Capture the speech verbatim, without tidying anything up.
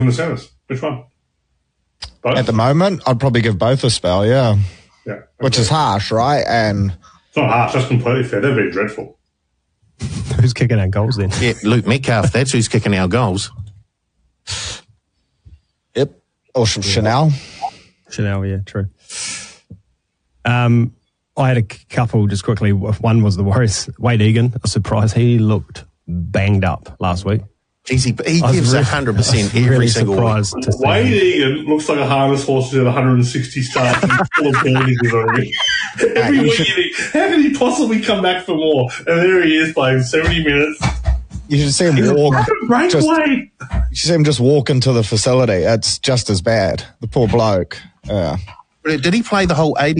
in the centres? Which one? Both? At the moment, I'd probably give both a spell, yeah. Yeah. Okay. Which is harsh, right? And it's not harsh, that's completely fair. They've been dreadful. Who's kicking our goals then? Yeah, Luke Metcalf, that's who's kicking our goals. Yep. Or yeah. Chanel. Chanel, yeah, true. Um, I had a couple just quickly. One was the Warriors. Wade Egan, a surprise. He looked banged up last week. Easy, he gives one hundred percent every really single week. Wade Egan looks like a harness horse who's at one hundred sixty starts and full of penalties already. Every uh, week, should, you think, how can he possibly come back for more? And there he is playing seventy minutes. You should see him walk. Just, you should see him just walk into the facility. It's just as bad. The poor bloke. Yeah. Did he play the whole eighty?